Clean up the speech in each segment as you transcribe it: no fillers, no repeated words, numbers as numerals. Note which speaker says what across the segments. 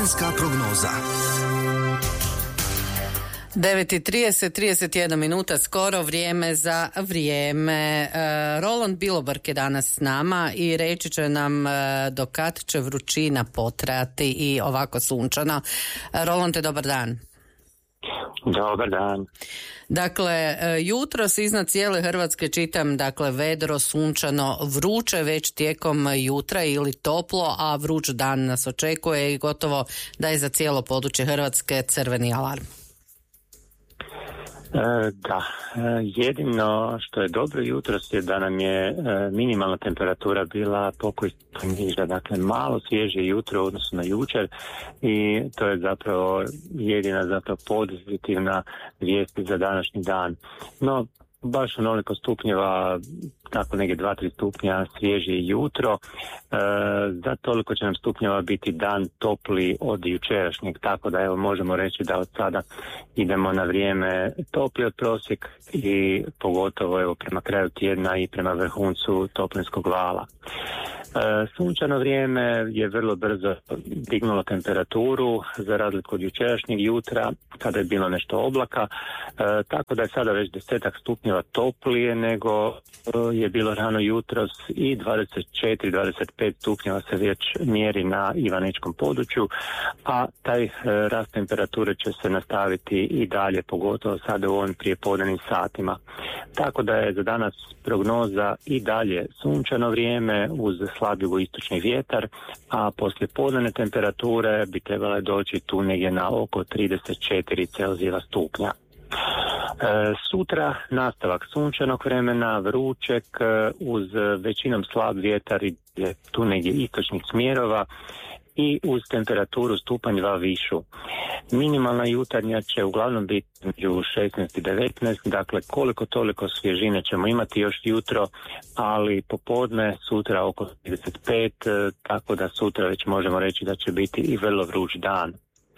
Speaker 1: Vremenska prognoza.
Speaker 2: 9:30, 31 minuta skoro, vrijeme za vrijeme. Roland Bilobrk je danas s nama i reći će nam do kad će vrućina potrajati i ovako sunčano. Roland, dobar dan.
Speaker 3: Dobar dan.
Speaker 2: Dakle, jutros iznad cijele Hrvatske čitam, dakle, vedro, sunčano, vruće već tijekom jutra ili toplo, a vruć dan nas očekuje i gotovo da je za cijelo područje Hrvatske crveni alarm.
Speaker 3: Da, jedino što je dobro jutros je da nam je minimalna temperatura bila pokoji niža, dakle malo svježe jutro u odnosu na jučer i to je zapravo jedina pozitivna vijest za današnji dan. No, baš onoliko stupnjeva, tako negdje 2-3 stupnja svježije jutro, za toliko će nam stupnjeva biti dan topli od jučerašnjeg, tako da evo možemo reći da od sada idemo na vrijeme topli od prosjek i pogotovo evo prema kraju tjedna i prema vrhuncu toplinskog vala. Sunčano vrijeme je vrlo brzo dignulo temperaturu za razliku od jučerašnjeg jutra kada je bilo nešto oblaka, tako da je sada već 10 stupnjeva toplije nego je bilo rano jutros i 24-25 stupnjeva se već mjeri na Ivanečkom području, a taj rast temperature će se nastaviti i dalje, pogotovo sada u ovim prijepodnevnim satima. Tako da je za danas prognoza i dalje sunčano vrijeme uz slab jugoistočni vjetar, a poslije podnevne temperature bi trebale doći tu negdje na oko 34 Celzijeva stupnja. Sutra nastavak sunčanog vremena, vrućeg uz većinom slab vjetar i tu negdje istočnih smjerova i uz temperaturu stupanj 2 višu. Minimalna jutarnja će uglavnom biti među 16 i 19, dakle koliko toliko svježine ćemo imati još jutro, ali popodne sutra oko 35, tako da sutra već možemo reći da će biti i vrlo vruć dan.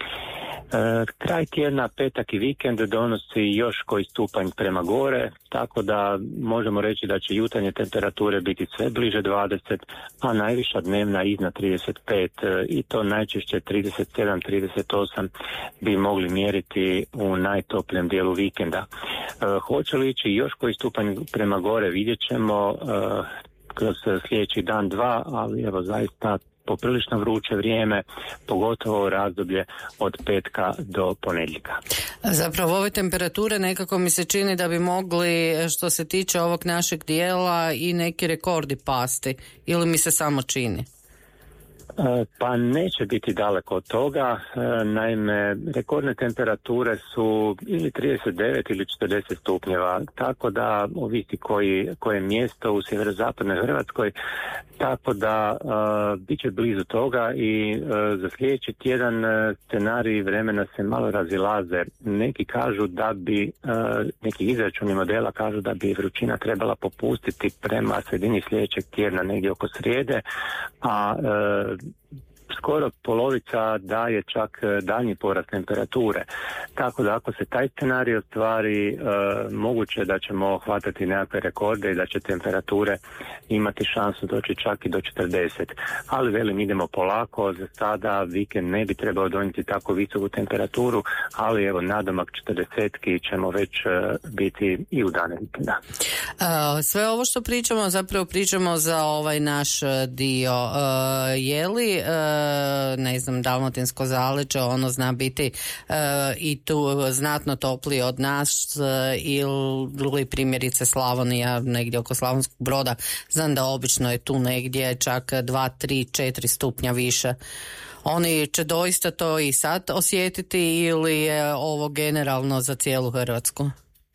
Speaker 3: Kraj tjedna, petak i vikend donosi još koji stupanj prema gore, tako da možemo reći da će jutarnje temperature biti sve bliže 20, a najviša dnevna iznad 35 i to najčešće 37-38 bi mogli mjeriti u najtoplijem dijelu vikenda. Hoće li ići još koji stupanj prema gore, vidjet ćemo kroz sljedeći dan, dva, ali evo zaista poprilično vruće vrijeme, pogotovo razdoblje od petka do ponedjeljka.
Speaker 2: Zapravo ove temperature nekako mi se čini da bi mogli, što se tiče ovog našeg dijela, i neki rekordi pasti, ili mi se samo čini?
Speaker 3: Pa neće biti daleko od toga, naime rekordne temperature su ili 39 ili 40 stupnjeva, tako da ovisi koje mjesto u sjeverozapadnoj Hrvatskoj, tako da bit će blizu toga i za sljedeći tjedan scenariji vremena se malo razilaze. Neki kažu da bi, neki izračuni modela kažu da bi vrućina trebala popustiti prema sredini sljedećeg tjedna, negdje oko srijede, a skoro polovica daje čak daljnji porast temperature. Tako da ako se taj scenarij ostvari, moguće da ćemo hvatati nekakve rekorde i da će temperature imati šansu doći čak i do 40. Ali velim, idemo polako, za sada vikend ne bi trebao donijeti tako visoku temperaturu, ali evo nadomak 40 ćemo već biti i u dane vikenda.
Speaker 2: Sve ovo što pričamo, zapravo pričamo za ovaj naš dio. Je li ne znam, dalmatinsko zaleđe, ono zna biti i tu znatno toplije od nas, ili primjerice Slavonija, negdje oko Slavonskog Broda, znam da obično je tu negdje čak 2, 3, 4 stupnja više. Oni će doista to i sad osjetiti ili je ovo generalno za cijelu Hrvatsku?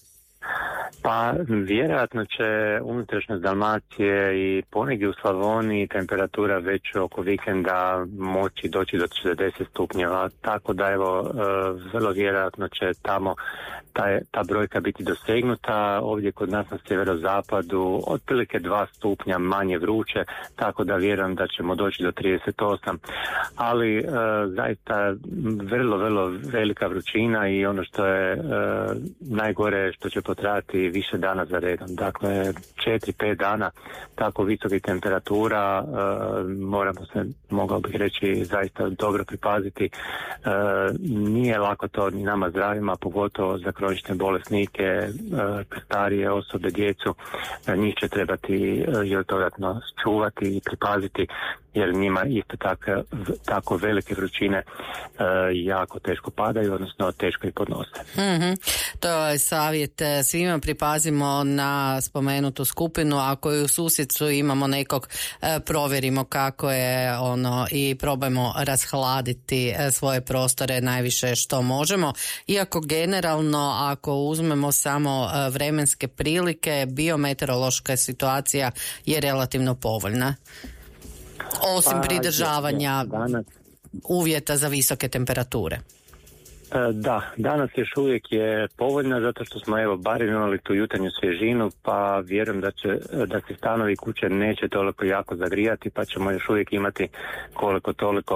Speaker 3: Pa vjerojatno će unutrašnjost Dalmacije i ponegdje u Slavoniji temperatura već oko vikenda moći doći do 40 stupnjeva, tako da evo vrlo vjerojatno će tamo ta brojka biti dosegnuta. Ovdje kod nas na sjeverozapadu otprilike 2 stupnja manje vruće, tako da vjerujem da ćemo doći do 38, ali zaista vrlo velika vrućina i ono što je najgore što će potrajati više dana za redom. Dakle, 4-5 dana tako visokih temperatura, moramo se, mogao bih reći, zaista dobro pripaziti. Nije lako to ni nama zdravima, pogotovo za kronične bolesnike, starije osobe, djecu. Njih će trebati još dodatno čuvati i pripaziti, jer njima isto tako velike vrućine jako teško padaju, odnosno teško i podnose.
Speaker 2: To je savjet svima, pripazimo na spomenutu skupinu, ako je u susjedstvu imamo nekog, provjerimo kako je ono i probajmo rashladiti svoje prostore najviše što možemo. Iako generalno, ako uzmemo samo vremenske prilike, biometeorološka situacija je relativno povoljna. Osim pridržavanja uvjeta za visoke temperature.
Speaker 3: Da, danas još uvijek je povoljna zato što smo barem imali tu jutarnju svježinu, pa vjerujem da se stanovi i kuće neće toliko jako zagrijati, pa ćemo još uvijek imati koliko toliko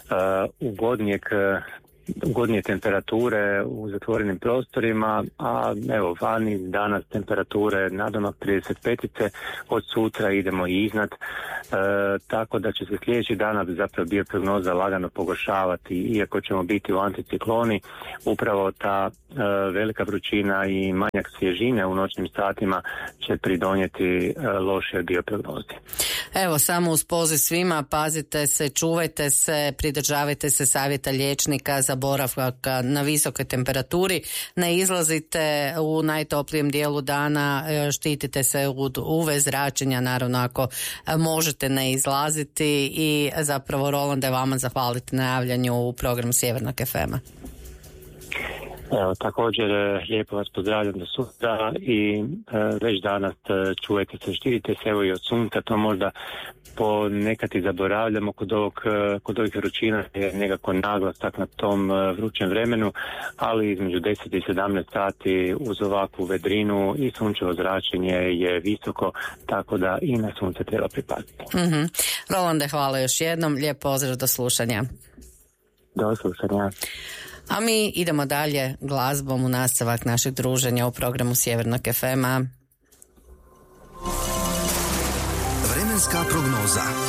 Speaker 3: ugodnije temperature u zatvorenim prostorima, a vani danas temperature nadomak 35, od sutra idemo i iznad, tako da će se sljedeći dana zapravo bioprognoza lagano pogoršavati, iako ćemo biti u anticikloni, upravo ta velika vrućina i manjak svježine u noćnim satima će pridonijeti lošoj bioprognozi.
Speaker 2: Evo, samo uz poziv svima, pazite se, čuvajte se, pridržavajte se savjeta liječnika za boravak na visokoj temperaturi, ne izlazite u najtoplijem dijelu dana, štitite se od UV zračenja, naravno ako možete ne izlaziti, i zapravo Rolande, vama zahvaliti na javljanju u programu Sjevernog FM-a.
Speaker 3: Evo, također lijepo vas pozdravljam do sutra i već danas čuvajte se, štitite se i od sunca, to možda ponekad i zaboravljamo kod ovih vrućina, je nekako naglasak na tom vrućem vremenu, ali između 10 i 17 sati uz ovakvu vedrinu i sunčevo zračenje je visoko, tako da i na sunce treba pripaziti.
Speaker 2: Rolande, hvala još jednom, lijep pozdrav, do slušanja.
Speaker 3: Do slušanja.
Speaker 2: A mi idemo dalje glazbom u nastavak našeg druženja u programu Sjevernog FM-a.
Speaker 1: Vremenska prognoza.